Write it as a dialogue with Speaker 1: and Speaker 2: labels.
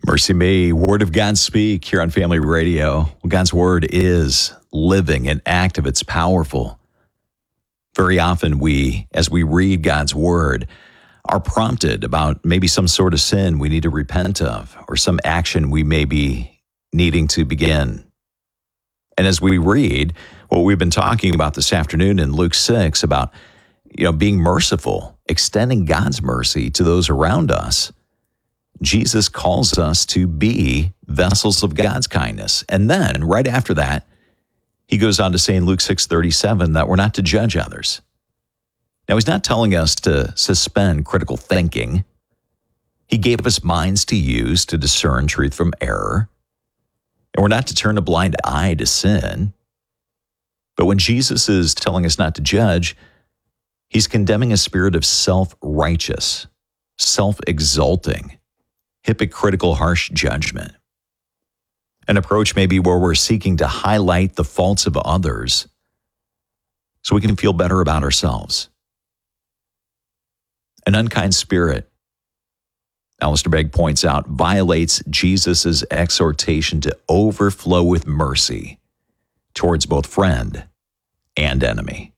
Speaker 1: Mercy me, Word of God speak here on Family Radio. Well, God's Word is living and active. It's powerful. Very often as we read God's Word, are prompted about maybe some sort of sin we need to repent of or some action we may be needing to begin. And as we read what we've been talking about this afternoon in Luke 6 about, being merciful, extending God's mercy to those around us, Jesus calls us to be vessels of God's kindness. And then right after that, he goes on to say in Luke 6:37 that we're not to judge others. Now, he's not telling us to suspend critical thinking. He gave us minds to use to discern truth from error. And we're not to turn a blind eye to sin. But when Jesus is telling us not to judge, he's condemning a spirit of self-righteous, self-exalting, hypocritical, harsh judgment. An approach maybe where we're seeking to highlight the faults of others so we can feel better about ourselves. An unkind spirit, Alistair Begg points out, violates Jesus' exhortation to overflow with mercy towards both friend and enemy.